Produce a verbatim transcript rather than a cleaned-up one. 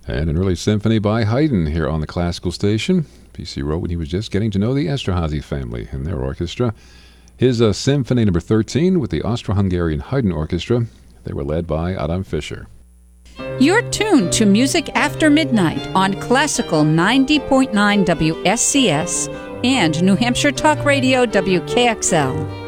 And an early symphony by Haydn here on the Classical Station. P C wrote when he was just getting to know the Esterházy family and their orchestra. His uh, Symphony Number thirteen with the Austro-Hungarian Haydn Orchestra. They were led by Adam Fischer. You're tuned to Music After Midnight on Classical ninety point nine W S C S and New Hampshire Talk Radio W K X L.